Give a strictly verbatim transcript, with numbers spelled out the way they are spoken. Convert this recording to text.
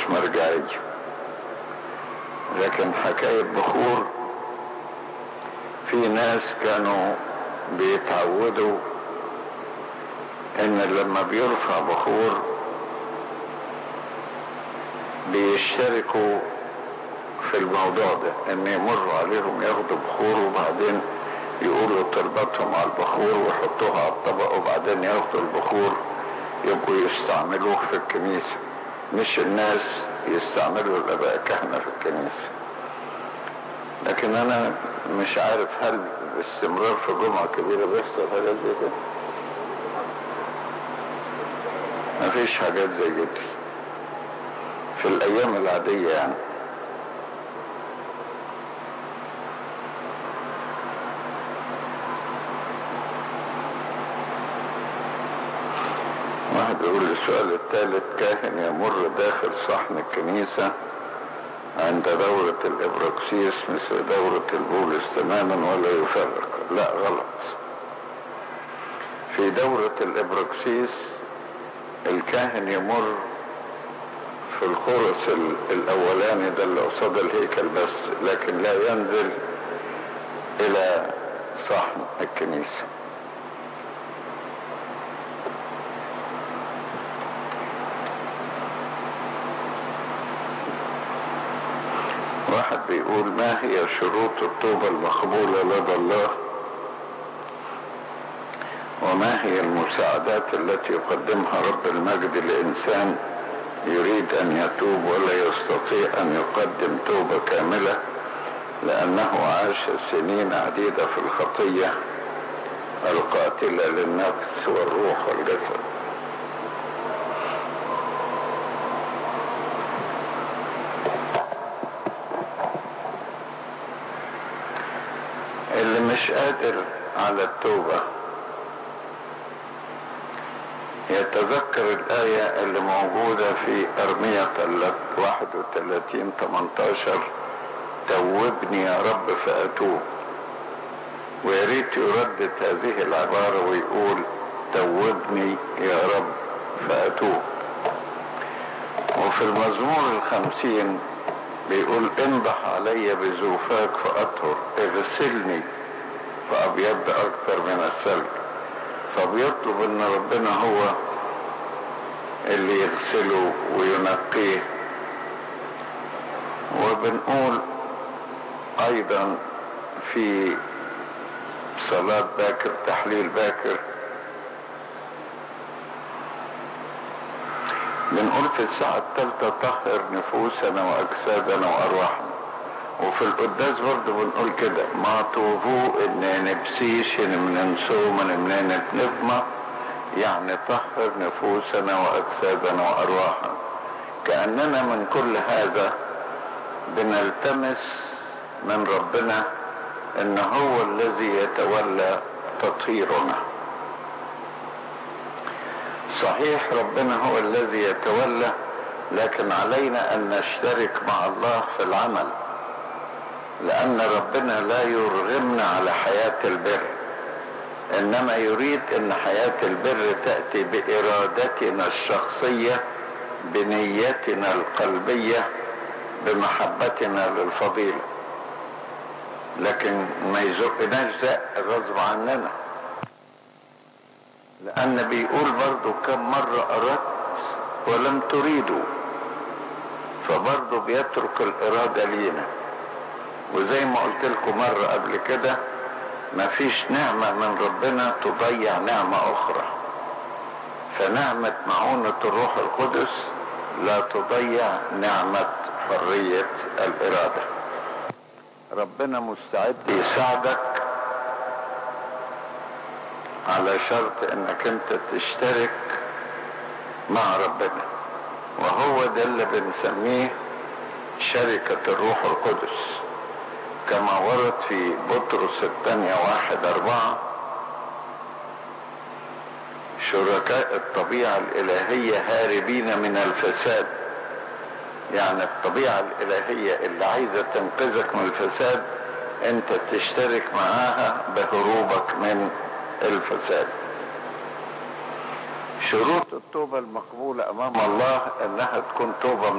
مرجعية. لكن حكاية بخور، في ناس كانوا بيتعودوا ان لما بيرفع بخور بيشتركوا في الموضوع ده، ان يمر عليهم ياخدوا بخور وبعدين يقولوا طلباتهم على البخور ويحطوها على الطبق وبعدين ياخدوا البخور يبقوا يستعملوه في الكنيسة، مش الناس يستعملوا الاباء كهنة في الكنيسة. لكن انا مش عارف هل باستمرار في جمعة كبيرة بيحصل حاجات زي كده؟ مفيش حاجات زي كده في الايام العادية يعني. واحد يقول السؤال الثالث: كاهن يمر داخل صحن الكنيسة عند دورة الإبراكسيس مثل دورة البولس تماما ولا يفرق؟ لا، غلط. في دورة الإبراكسيس الكاهن يمر في الخرس الأولاني ده اللي قصاد الهيكل بس، لكن لا ينزل إلى صحن الكنيسة. واحد بيقول: ما هي شروط التوبة المقبولة لدى الله؟ وما هي المساعدات التي يقدمها رب المجد لإنسان يريد أن يتوب ولا يستطيع أن يقدم توبة كاملة لأنه عاش سنين عديدة في الخطية القاتلة للنفس والروح والجسد؟ اللي مش قادر على التوبة يتذكر الآية اللي موجودة في أرمية واحد وثلاثين ثمانية عشر: توبني يا رب فأتوب. وياريت يردد هذه العبارة ويقول: توبني يا رب فأتوب. وفي المزمور الخمسين بيقول: انضح علي بزوفاك فأطهر، اغسلني فأبيض أكثر من الثلج. فبيطلب ان ربنا هو اللي يغسله وينقيه. وبنقول ايضا في صلاة باكر، تحليل باكر، بنقول في الساعة الثالثة: طهر نفوسنا واجسادنا وارواحنا. وفي القداس برضه بنقول كده: ما طوفوا ان نبسيش من نسو من منين نفما، يعني طهر نفوسنا واجسادنا وارواحنا. كأننا من كل هذا بنلتمس من ربنا ان هو الذي يتولى تطهيرنا. صحيح ربنا هو الذي يتولى، لكن علينا ان نشترك مع الله في العمل، لأن ربنا لا يرغمنا على حياة البر، إنما يريد أن حياة البر تأتي بإرادتنا الشخصية، بنيتنا القلبية، بمحبتنا للفضيلة، لكن ما يزقناش زق غصب عننا. لأن بيقول برضو: كم مرة أردت ولم تريدوا، فبرضو بيترك الإرادة لينا. وزي ما قلت لكم مرة قبل كده: مفيش نعمة من ربنا تضيع نعمة أخرى، فنعمة معونة الروح القدس لا تضيع نعمة حرية الإرادة. ربنا مستعد يساعدك على شرط انك انت تشترك مع ربنا، وهو ده اللي بنسميه شركة الروح القدس، كما ورد في بطرس الثانية واحد أربعة: شركاء الطبيعة الإلهية هاربين من الفساد. يعني الطبيعة الإلهية اللي عايزة تنقذك من الفساد انت تشترك معاها بهروبك من الفساد. شروط التوبة المقبولة أمام الله انها تكون توبة